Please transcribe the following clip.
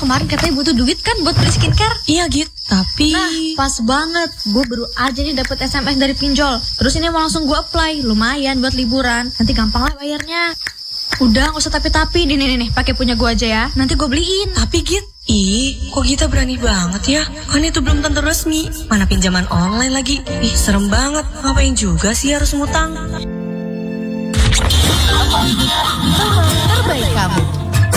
kemarin katanya butuh duit kan buat beli skincare. Iya Git, tapi... Nah, pas banget. Gue baru aja nih dapet SMS dari pinjol. Terus ini mau langsung gue apply. Lumayan buat liburan. Nanti gampang lah bayarnya. Udah, gak usah tapi-tapi. Nih, pakai punya gue aja ya. Nanti gue beliin. Tapi Git, kok Gita berani banget ya? Kan itu belum tentu resmi. Mana pinjaman online lagi. Serem banget. Ngapain juga sih harus ngutang? Teman terbaik kamu.